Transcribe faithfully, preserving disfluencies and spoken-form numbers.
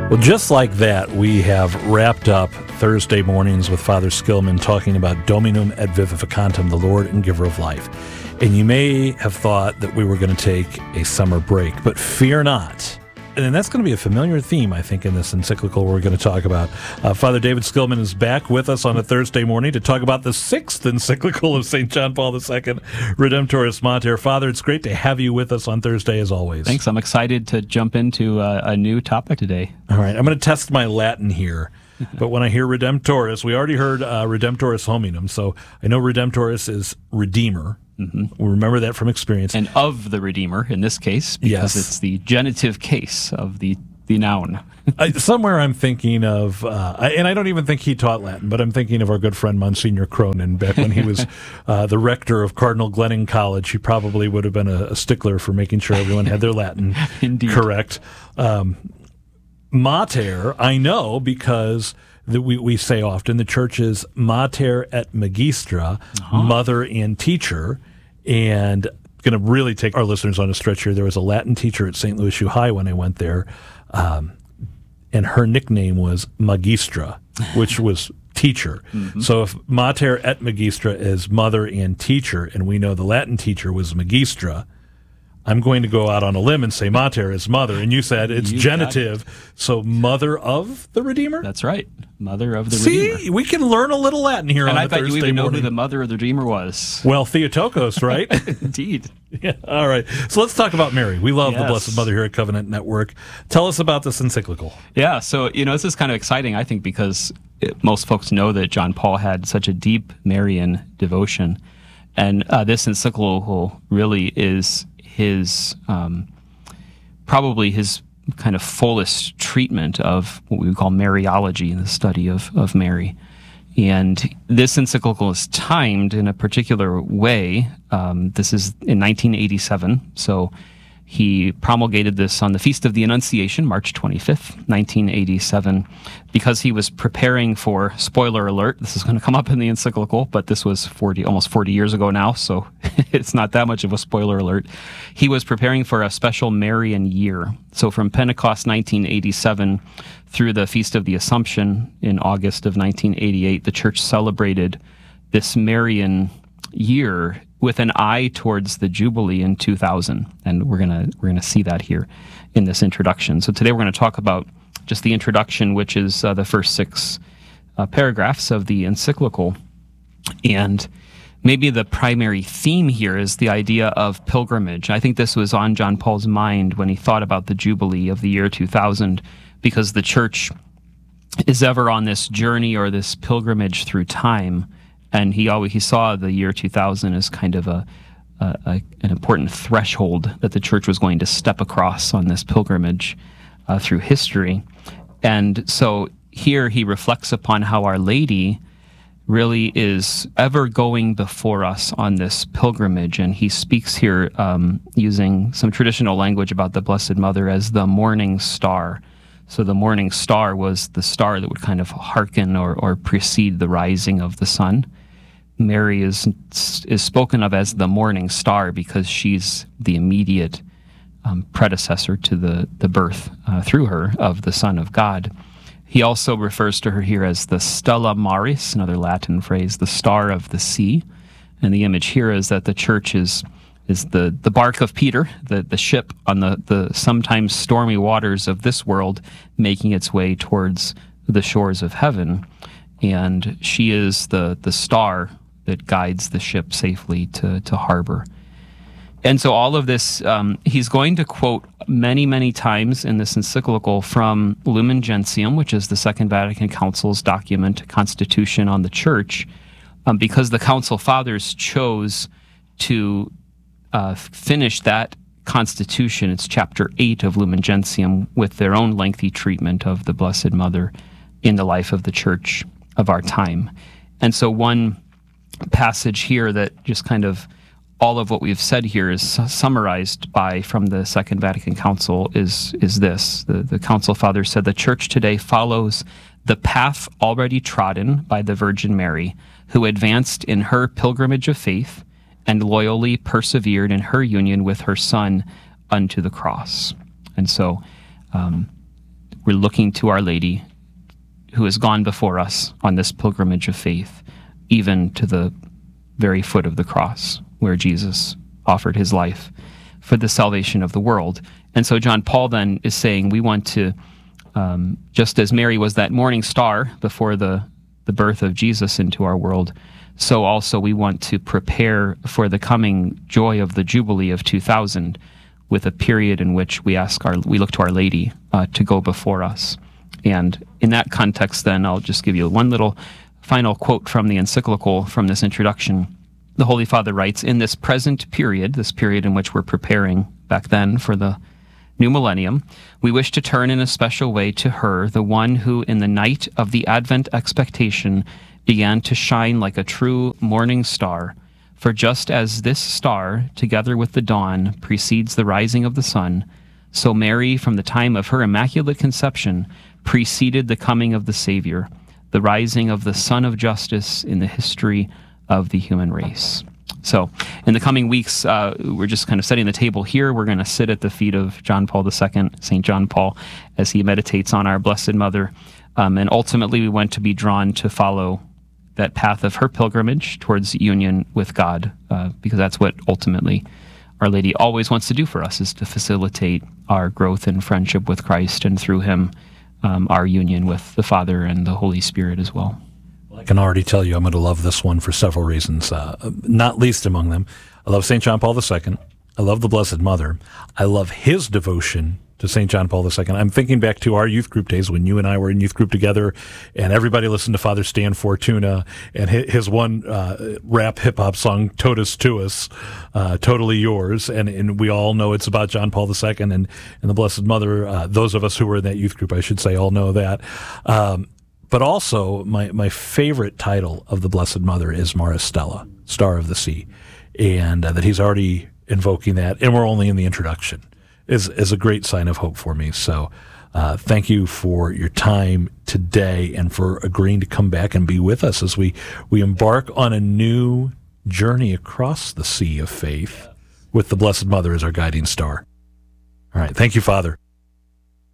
Well, just like that, we have wrapped up Thursday mornings with Father Skillman talking about Dominum et Vivificantem, the Lord and Giver of Life. And you may have thought that we were going to take a summer break, but fear not. And that's going to be a familiar theme, I think, in this encyclical we're going to talk about. Uh, Father David Skillman is back with us on a Thursday morning to talk about the sixth encyclical of Saint John Paul the Second, Redemptoris Mater. Father, it's great to have you with us on Thursday, as always. Thanks. I'm excited to jump into uh, a new topic today. All right. I'm going to test my Latin here. But when I hear Redemptoris, we already heard uh, Redemptoris Hominum, so I know Redemptoris is Redeemer. Mm-hmm. We remember that from experience. And of the Redeemer, in this case, because yes. it's the genitive case of the, the noun. I, somewhere I'm thinking of, uh, I, and I don't even think he taught Latin, but I'm thinking of our good friend Monsignor Cronin back when he was uh, the rector of Cardinal Glenning College. He probably would have been a, a stickler for making sure everyone had their Latin Indeed. correct. Um, Mater, I know because the, we, we say often the church is Mater et Magistra, uh-huh. mother and teacher, and going to really take our listeners on a stretch here. There was a Latin teacher at Saint Louis U High when I went there, um, and her nickname was Magistra, which was teacher. Mm-hmm. So if Mater et Magistra is mother and teacher, and we know the Latin teacher was Magistra, I'm going to go out on a limb and say Mater is mother, and you said it's you genitive, so mother of the Redeemer? That's right, mother of the See, Redeemer. we can learn a little Latin here and on I the bet Thursday you even know morning. who the mother of the Redeemer was. Well, Theotokos, right? Indeed. Yeah, all right. So let's talk about Mary. We love yes. the Blessed Mother here at Covenant Network. Tell us about this encyclical. Yeah, so, you know, this is kind of exciting, I think, because it, most folks know that John Paul had such a deep Marian devotion. And uh, this encyclical really is his, um, probably his kind of fullest treatment of what we would call Mariology, the study of, of Mary. And this encyclical is timed in a particular way. Um, this is in nineteen eighty-seven, so he promulgated this on the Feast of the Annunciation, March twenty-fifth, nineteen eighty-seven, because he was preparing for, spoiler alert, this is going to come up in the encyclical, but this was forty, almost forty years ago now, so it's not that much of a spoiler alert. He was preparing for a special Marian year. So from Pentecost nineteen eighty-seven through the Feast of the Assumption in August of nineteen eighty-eight, the church celebrated this Marian year with an eye towards the Jubilee in two thousand, and we're gonna we're gonna see that here in this introduction. So today we're going to talk about just the introduction, which is uh, the first six uh, paragraphs of the encyclical, and maybe the primary theme here is the idea of pilgrimage. I think this was on John Paul's mind when he thought about the Jubilee of the year two thousand, because the church is ever on this journey or this pilgrimage through time. And he always he saw the year two thousand as kind of a, a, a an important threshold that the church was going to step across on this pilgrimage uh, through history. And so here he reflects upon how Our Lady really is ever going before us on this pilgrimage. And he speaks here um, using some traditional language about the Blessed Mother as the morning star. So the morning star was the star that would kind of hearken or, or precede the rising of the sun. Mary is is spoken of as the morning star because she's the immediate um, predecessor to the, the birth uh, through her of the Son of God. He also refers to her here as the Stella Maris, another Latin phrase, the star of the sea. And the image here is that the church is is the, the bark of Peter, the, the ship on the, the sometimes stormy waters of this world, making its way towards the shores of heaven. And she is the, the star that guides the ship safely to, to harbor. And so all of this, um, he's going to quote many, many times in this encyclical from Lumen Gentium, which is the Second Vatican Council's document, Constitution on the Church, um, because the Council Fathers chose to uh, finish that Constitution, it's chapter eight of Lumen Gentium, with their own lengthy treatment of the Blessed Mother in the life of the Church of our time. And so one passage here that just kind of all of what we've said here is summarized by from the Second Vatican Council is is this. The, the Council Father said, the Church today follows the path already trodden by the Virgin Mary, who advanced in her pilgrimage of faith and loyally persevered in her union with her Son unto the cross. And so um, we're looking to Our Lady, who has gone before us on this pilgrimage of faith, even to the very foot of the cross, where Jesus offered his life for the salvation of the world. And so John Paul then is saying we want to, um, just as Mary was that morning star before the, the birth of Jesus into our world, so also we want to prepare for the coming joy of the Jubilee of two thousand, with a period in which we ask our, we look to Our Lady uh, to go before us. And in that context, then, I'll just give you one little final quote from the encyclical from this introduction. The Holy Father writes, "In this present period, this period in which we're preparing back then for the new millennium, we wish to turn in a special way to her, the one who in the night of the Advent expectation began to shine like a true morning star. For just as this star, together with the dawn, precedes the rising of the sun, so Mary, from the time of her Immaculate Conception, preceded the coming of the Savior, the rising of the Sun of Justice in the history of the human race." So in the coming weeks, uh, we're just kind of setting the table here. We're going to sit at the feet of John Paul the Second, Saint John Paul, as he meditates on our Blessed Mother. Um, and ultimately, we want to be drawn to follow that path of her pilgrimage towards union with God, uh, because that's what ultimately Our Lady always wants to do for us, is to facilitate our growth in friendship with Christ, and through him, um, our union with the Father and the Holy Spirit as well. Well, I can already tell you I'm going to love this one for several reasons, uh, not least among them. I love Saint John Paul the Second. I love the Blessed Mother. I love his devotion to Saint John Paul the Second. I'm thinking back to our youth group days when you and I were in youth group together, and everybody listened to Father Stan Fortuna and his one uh, rap hip-hop song, Totus Tuus, uh, Totally Yours, and, and we all know it's about John Paul the Second and, and the Blessed Mother. Uh, those of us who were in that youth group, I should say, all know that. Um, but also, my, my favorite title of the Blessed Mother is Maris Stella, Star of the Sea, and uh, that he's already invoking that, and we're only in the introduction. Is, is a great sign of hope for me. So uh, thank you for your time today and for agreeing to come back and be with us as we, we embark on a new journey across the sea of faith with the Blessed Mother as our guiding star. All right. Thank you, Father.